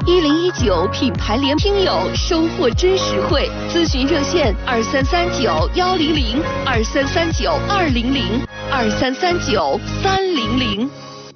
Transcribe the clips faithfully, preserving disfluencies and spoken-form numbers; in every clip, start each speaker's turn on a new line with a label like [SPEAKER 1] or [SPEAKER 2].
[SPEAKER 1] 一零一九品牌联听友收获真实惠，咨询热线二三三九幺零零二三三九二零零二三三九三零零。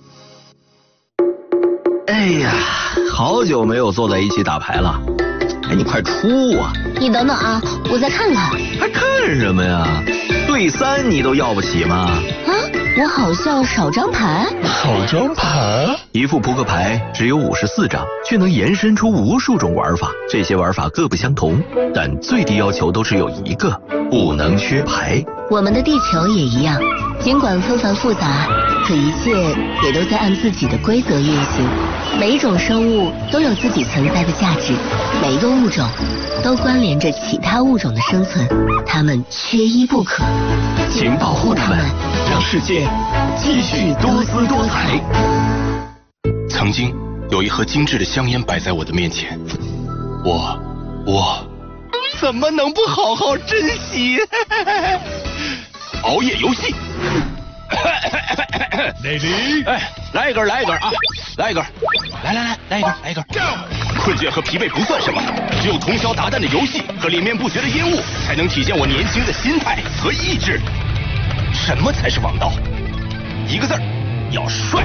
[SPEAKER 2] 哎呀，好久没有坐在一起打牌了，哎，你快出啊！
[SPEAKER 3] 你等等啊，我再看看。
[SPEAKER 2] 还看什么呀？对三你都要不起吗？
[SPEAKER 3] 啊，我好像少张牌。
[SPEAKER 4] 少张牌？
[SPEAKER 2] 一副扑克牌只有五十四张，却能延伸出无数种玩法。这些玩法各不相同，但最低要求都只有一个：不能缺牌。
[SPEAKER 3] 我们的地球也一样，尽管纷繁复杂，可一切也都在按自己的规则运行。每一种生物都有自己存在的价值，每一个物种都关联着其他物种的生存，它们缺一不可。
[SPEAKER 2] 请保护它们，让世界继续多姿多彩。
[SPEAKER 4] 曾经有一盒精致的香烟摆在我的面前，我我怎么能不好好珍惜？熬夜游戏。
[SPEAKER 5] 内里，
[SPEAKER 4] 哎，来一根，来一根啊，来一根，来来来，来一根，来一根。困倦和疲惫不算什么，只有通宵达旦的游戏和连绵不绝的烟雾，才能体现我年轻的心态和意志。什么才是王道？一个字儿，要帅。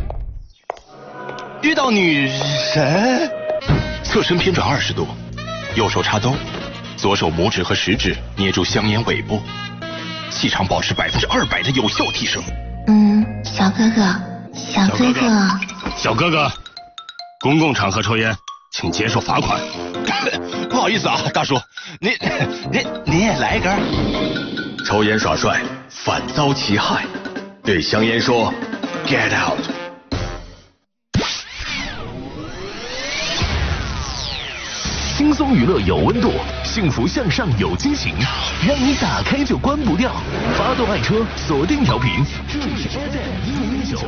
[SPEAKER 4] 遇到女神，侧身偏转二十度，右手插兜，左手拇指和食指捏住香烟尾部，气场保持百分之二百的有效提升。
[SPEAKER 3] 嗯，小哥哥，小哥哥，
[SPEAKER 4] 小哥哥，公共场合抽烟，请接受罚款。不好意思啊，大叔，您您您也来一根。
[SPEAKER 2] 抽烟耍帅，反遭其害。对香烟说 ，Get out。
[SPEAKER 6] 轻松娱乐有温度，幸福向上有激情，让你打开就关不掉。发动爱车，锁定调频，这里是 F M 一零